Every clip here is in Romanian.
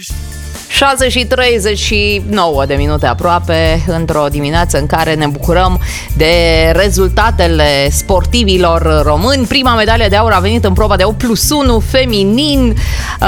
6:39 de minute aproape, într-o dimineață în care ne bucurăm de rezultatele sportivilor români. Prima medalie de aur a venit în proba de 8+1 feminin.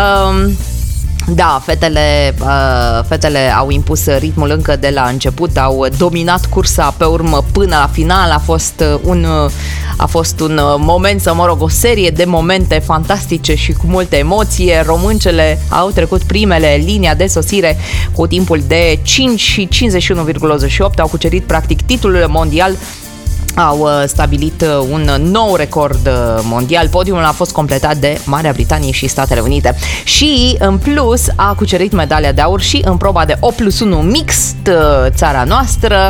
Da, fetele au impus ritmul încă de la început, au dominat cursa pe urmă până la final. A fost un moment, o serie de momente fantastice și cu multă emoție. Româncele au trecut primele linia de sosire cu timpul de 5:51,88, au cucerit practic titlul mondial. Au stabilit un nou record mondial. Podiumul a fost completat de Marea Britanie și Statele Unite. Și, în plus, a cucerit medalia de aur și în proba de 8+1 mixt, țara noastră.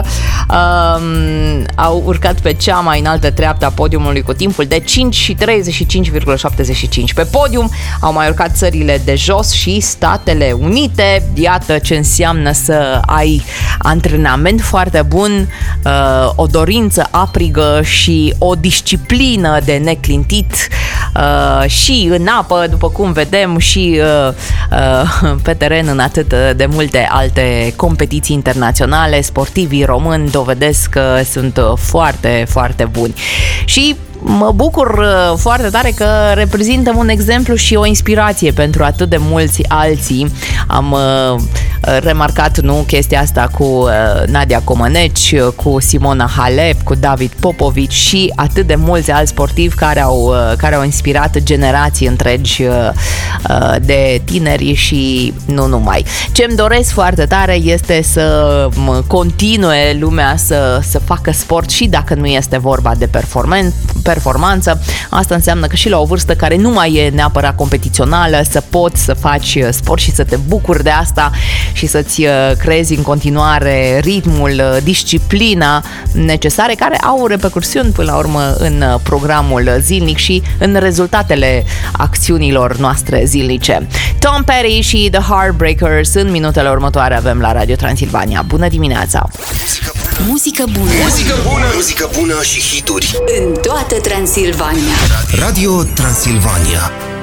Au urcat pe cea mai înaltă treaptă a podiumului cu timpul de 5:35,75. Pe podium au mai urcat țările de jos și Statele Unite. Iată ce înseamnă să ai antrenament foarte bun, o dorință aprigă și o disciplină de neclintit, și în apă, după cum vedem, și pe teren în atât de multe alte competiții internaționale. Sportivii români dovedesc că sunt foarte, foarte buni. Și mă bucur foarte tare că reprezintă un exemplu și o inspirație pentru atât de mulți alții. Am remarcat, chestia asta cu Nadia Comăneci, cu Simona Halep, cu David Popovici și atât de mulți alți sportivi care au inspirat generații întregi de tineri și nu numai. Ce-mi doresc foarte tare este să continue lumea să facă sport și dacă nu este vorba de performanță. Asta înseamnă că și la o vârstă care nu mai e neapărat competițională, să poți să faci sport și să te bucuri de asta și să-ți creezi în continuare ritmul, disciplina necesare, care au repercusiuni până la urmă în programul zilnic și în rezultatele acțiunilor noastre zilnice. Tom Petty și The Heartbreakers în minutele următoare avem la Radio Transilvania. Bună dimineața! Muzică bună! Muzică bună și hituri în toată Transilvania. Radio Transilvania.